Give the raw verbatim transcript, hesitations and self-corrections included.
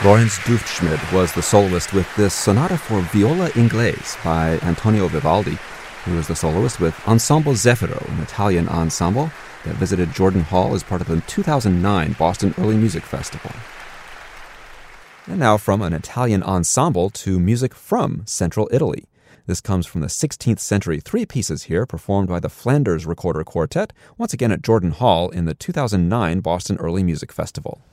Lorenz Dufschmid was the soloist with this Sonata for Viola Inglese by Antonio Vivaldi. He was the soloist with Ensemble Zeffiro, an Italian ensemble that visited Jordan Hall as part of the two thousand nine Boston Early Music Festival. And now from an Italian ensemble to music from Central Italy. This comes from the sixteenth century three pieces here performed by the Flanders Recorder Quartet, once again at Jordan Hall in the two thousand nine Boston Early Music Festival.